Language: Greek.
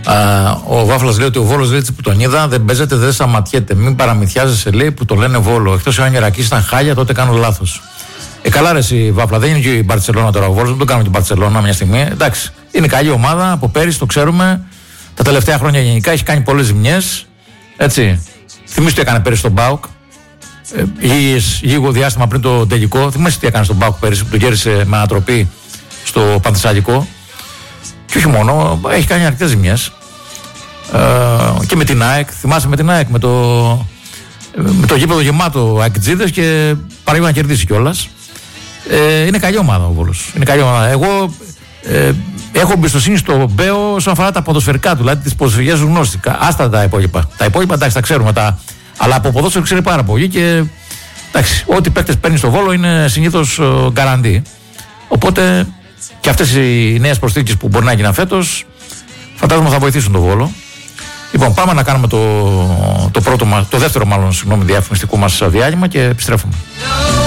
Ο Βάφλας λέει ότι ο Βόλος λέει που τον είδα δεν παίζεται, δεν σταματιέται. Μην παραμυθιάζεσαι, λέει, που το λένε Βόλο. Εκτός αν η Ιερακής ήταν χάλια, τότε κάνω λάθος. Καλά, ρε, η Βάφλα, δεν είναι και η Μπαρτσελώνα τώρα ο Βόλος, δεν τον κάνουμε την Μπαρτσελώνα μια στιγμή. Εντάξει, είναι καλή ομάδα από πέρυσι, το ξέρουμε. Τα τελευταία χρόνια γενικά έχει κάνει πολλές ζημιές. Έτσι. Θυμήσου τι έκανε πέρυσι στον ΠΑΟΚ. Λίγο διάστημα πριν το τελικό. Θυμάσαι τι έκανε στον ΠΑΟΚ πέρυσι που τον κέρδισε με ανατροπή στο Πανθεσσαλικό. Και όχι μόνο, έχει κάνει αρκετές ζημιές. Και με την ΑΕΚ. Θυμάσαι με την ΑΕΚ, με το γήπεδο γεμάτο αεκτζίδες και παρήγγειλε να κερδίσει κιόλας. Είναι καλή ομάδα ο Βόλος. Είναι καλή ομάδα. Εγώ έχω εμπιστοσύνη στο Μπέο όσον αφορά τα ποδοσφαιρικά του, δηλαδή τις ποδοσφαιρικές γνώστηκα. Άστα τα υπόλοιπα. Τα υπόλοιπα εντάξει, τα ξέρουμε. Αλλά από ποδόσφαιρο ξέρει πάρα πολύ και εντάξει, ό,τι παίκτες παίρνει στο Βόλο είναι συνήθως γκαραντί. Οπότε και αυτές οι νέες προσθήκες που μπορεί να έγιναν φέτος φαντάζομαι θα βοηθήσουν το Βόλο. Λοιπόν, πάμε να κάνουμε το δεύτερο διαφημιστικό μας διάλειμμα και επιστρέφουμε.